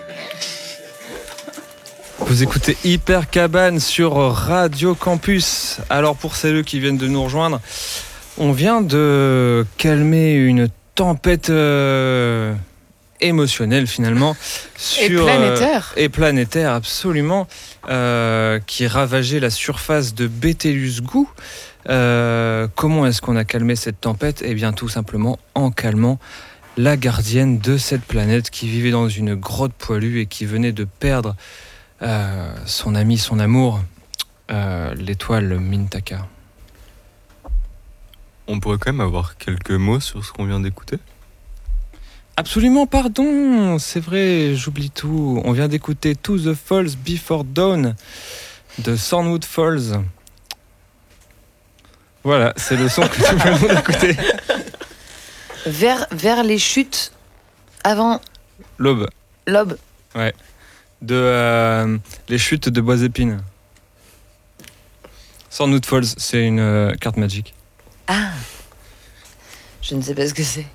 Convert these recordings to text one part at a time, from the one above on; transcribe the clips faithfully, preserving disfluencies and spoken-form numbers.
Vous écoutez Hyper Cabane sur Radio Campus. Alors pour celles qui viennent de nous rejoindre, on vient de calmer une tempête euh, émotionnelle finalement. Sur, et planétaire. Euh, et planétaire, absolument, euh, qui ravageait la surface de Betelgeuse. Euh, comment est-ce qu'on a calmé cette tempête ? Eh bien tout simplement en calmant la gardienne de cette planète qui vivait dans une grotte poilue et qui venait de perdre Euh, son ami, son amour, euh, l'étoile Mintaka. On pourrait quand même avoir quelques mots sur ce qu'on vient d'écouter ? Absolument, pardon, c'est vrai, j'oublie tout. On vient d'écouter To the Falls Before Dawn de Thornwood Falls. Voilà, c'est le son que tout le monde a écouté. Vers, vers les chutes avant L'aube. l'aube. Ouais. De euh, les chutes de Bois-Épine. Thornwood Falls, c'est une euh, carte Magic. Ah, je ne sais pas ce que c'est.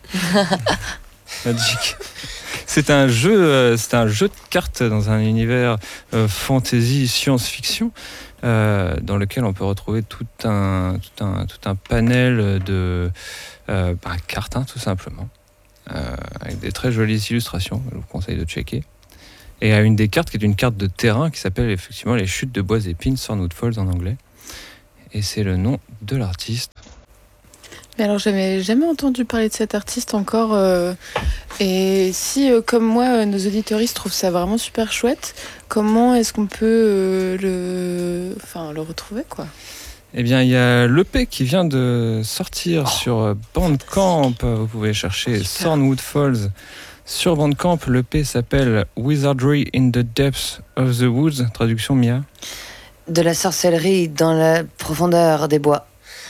Magic. C'est un jeu, euh, c'est un jeu de cartes dans un univers euh, fantasy, science-fiction, euh, dans lequel on peut retrouver tout un, tout un, tout un panel de euh, bah, cartes, hein, tout simplement, euh, avec des très jolies illustrations. Je vous conseille de checker. Et à une des cartes qui est une carte de terrain qui s'appelle effectivement les chutes de Bois-Épine, Thornwood Falls en anglais. Et c'est le nom de l'artiste. Mais alors, j'avais jamais entendu parler de cet artiste encore. Euh, et si, euh, comme moi, euh, nos auditeuristes trouvent ça vraiment super chouette, comment est-ce qu'on peut euh, le, enfin, le retrouver, quoi ? Eh bien, il y a l'E P qui vient de sortir oh, sur Bandcamp. Vous pouvez chercher Thornwood Falls. Sur Bandcamp, l'E P s'appelle Wizardry in the Depths of the Woods. Traduction, Mia ? De la sorcellerie dans la profondeur des bois.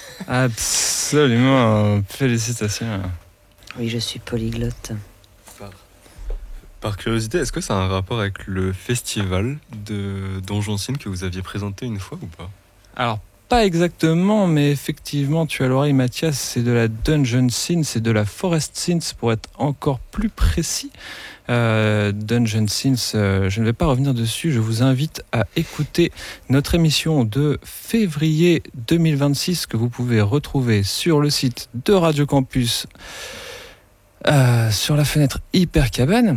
Absolument, félicitations. Oui, je suis polyglotte. Par, par curiosité, est-ce que ça a un rapport avec le festival de Donjon Signes que vous aviez présenté une fois ou pas ? Alors, pas exactement, mais effectivement, tu as l'oreille, Mathias, c'est de la Dungeon Scene, c'est de la Forest Scenes pour être encore plus précis. Euh, Dungeon Scenes, euh, je ne vais pas revenir dessus, je vous invite à écouter notre émission de février deux mille vingt-six que vous pouvez retrouver sur le site de Radio Campus. Euh, sur la fenêtre Hyper Cabane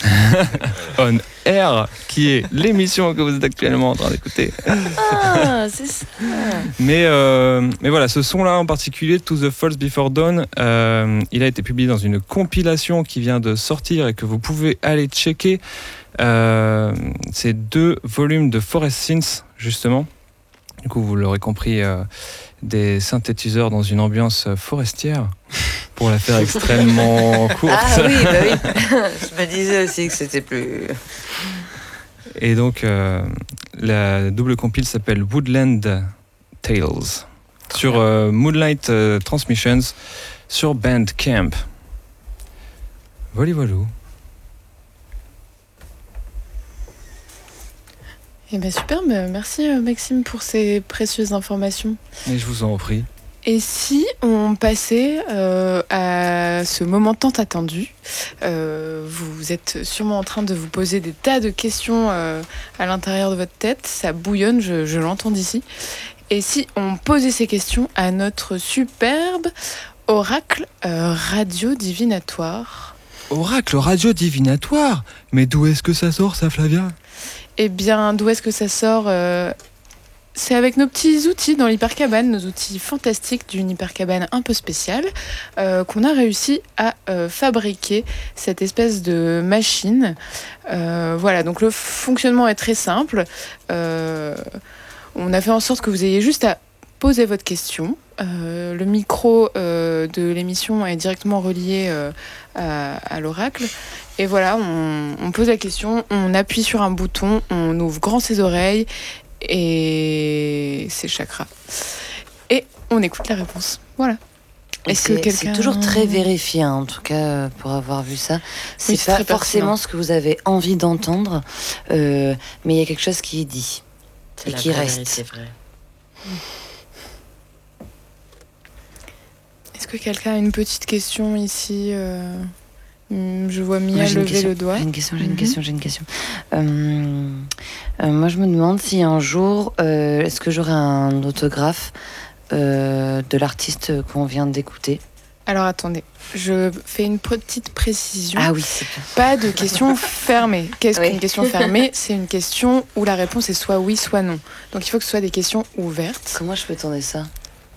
on air, qui est l'émission que vous êtes actuellement en train d'écouter. Ah, c'est ça. Mais, euh, mais voilà, ce son-là en particulier, To the Falls Before Dawn, euh, il a été publié dans une compilation qui vient de sortir et que vous pouvez aller checker. Euh, c'est deux volumes de Forest Scenes, justement. Du coup, vous l'aurez compris, euh, des synthétiseurs dans une ambiance forestière, pour la faire extrêmement courte. Ah oui, bah oui. Je me disais aussi que c'était plus... Et donc, euh, la double compile s'appelle Woodland Tales, sur euh, Moonlight euh, Transmissions, sur Bandcamp. Voilà, voilà. Eh ben super, merci Maxime pour ces précieuses informations. Et je vous en prie. Et si on passait euh, à ce moment tant attendu, euh, vous êtes sûrement en train de vous poser des tas de questions euh, à l'intérieur de votre tête, ça bouillonne, je, je l'entends d'ici. Et si on posait ces questions à notre superbe oracle euh, radio divinatoire ? Oracle radio divinatoire ? Mais d'où est-ce que ça sort ça, Flavia ? Eh bien, d'où est-ce que ça sort euh, C'est avec nos petits outils dans l'hypercabane, nos outils fantastiques d'une hypercabane un peu spéciale, euh, qu'on a réussi à euh, fabriquer cette espèce de machine. Euh, voilà, donc le fonctionnement est très simple. Euh, on a fait en sorte que vous ayez juste à poser votre question. Euh, le micro euh, de l'émission est directement relié euh, à, à l'oracle. Et voilà, on, on pose la question, on appuie sur un bouton, on ouvre grand ses oreilles et ses chakras. Et on écoute la réponse. Voilà. Est-ce que quelqu'un... C'est toujours très vérifié, hein, en tout cas, pour avoir vu ça. C'est oui, pas forcément pertinent. Ce que vous avez envie d'entendre, euh, mais il y a quelque chose qui est dit c'est et qui reste. C'est vrai. Est-ce que quelqu'un a une petite question ici euh, Je vois Mia lever le doigt. J'ai une question, j'ai une mm-hmm. question, j'ai une question. Euh, euh, moi, je me demande si un jour, euh, est-ce que j'aurai un autographe euh, de l'artiste qu'on vient d'écouter? Alors, attendez, je fais une petite précision. Ah oui, c'est bien. Pas de question fermée. Qu'est-ce oui. qu'une question fermée? C'est une question où la réponse est soit oui, soit non. Donc, il faut que ce soit des questions ouvertes. Comment je peux tourner ça?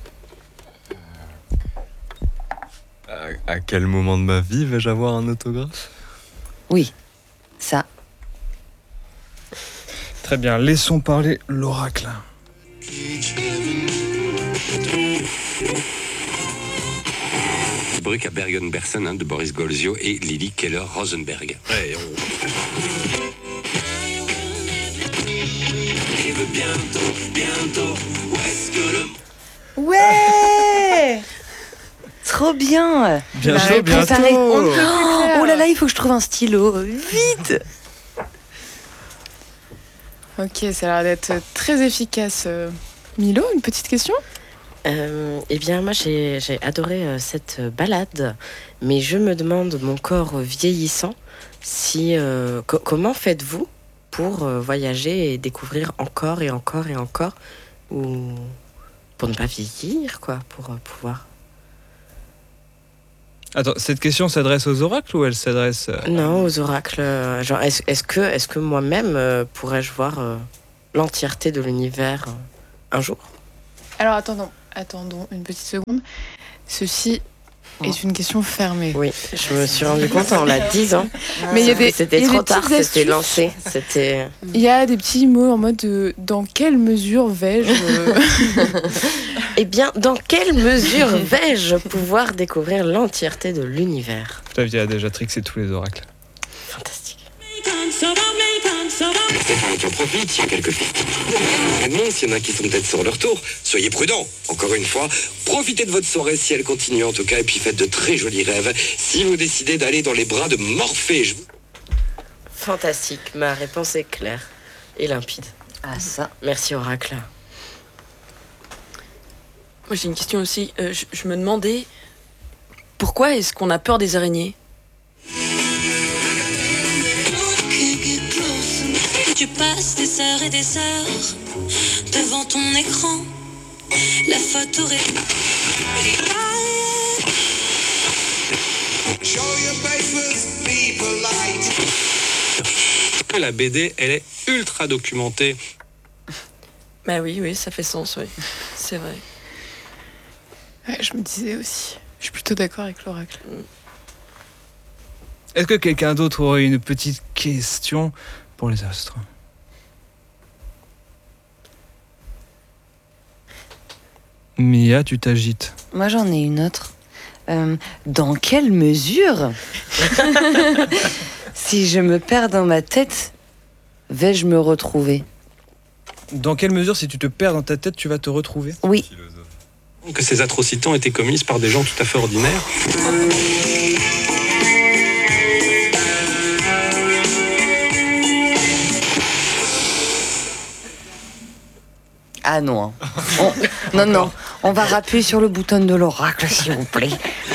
À, à quel moment de ma vie vais-je avoir un autographe? Oui, ça. Très bien, laissons parler l'oracle. Brück à Bergen-Belsen hein, de Boris Golzio et Lily Keller-Rosenberg. Ouais, on... bientôt, bientôt, où est-ce que le... Ouais. Trop bien. Bientôt, bientôt. Oh, oh là là, il faut que je trouve un stylo. Vite. Ok, ça a l'air d'être très efficace. Milo, une petite question? euh, Eh bien, moi, j'ai, j'ai adoré euh, cette balade, mais je me demande, mon corps vieillissant, si euh, co- comment faites-vous pour euh, voyager et découvrir encore et encore et encore, ou pour ne pas vieillir, quoi, pour euh, pouvoir... Attends, cette question s'adresse aux oracles ou elle s'adresse... Euh... Non, aux oracles. Euh, genre, est-ce, est-ce, que, est-ce que moi-même euh, pourrais-je voir euh, l'entièreté de l'univers euh, un jour? Alors, attendons, attendons une petite seconde. Ceci oh. est une question fermée. Oui, je me suis rendu compte en la disant. Mais il y a des, c'était y a trop des tard, c'était astuces. lancé. C'était... Il y a des petits mots en mode de, dans quelle mesure vais-je... Eh bien, dans quelle mesure vais-je pouvoir découvrir l'entièreté de l'univers? Flavia a déjà trixé tous les oracles. Fantastique. Stéphane, tu en profites, il y a quelques Edmond, s'il y en a qui sont peut-être sur leur tour, soyez prudents. Encore une fois, profitez de votre soirée si elle continue en tout cas, et puis faites de très jolis rêves si vous décidez d'aller dans les bras de Morphée. Je... Fantastique, ma réponse est claire et limpide. Ah ça. Merci Oracle. Moi j'ai une question aussi. Euh, je, je me demandais pourquoi est-ce qu'on a peur des araignées? Tu passes des heures et des heures devant ton écran, la photo ré... La B D, elle est ultra documentée. Bah oui, oui, ça fait sens, oui. C'est vrai. Ouais, je me disais aussi. Je suis plutôt d'accord avec l'oracle. Est-ce que quelqu'un d'autre aurait une petite question pour les astres? Mia, tu t'agites. Moi, j'en ai une autre. Euh, dans quelle mesure, si je me perds dans ma tête, vais-je me retrouver? Dans quelle mesure, si tu te perds dans ta tête, tu vas te retrouver? Oui. Que ces atrocités ont été commises par des gens tout à fait ordinaires. Ah non. On... Non, non. On va rappuyer sur le bouton de l'oracle, s'il vous plaît.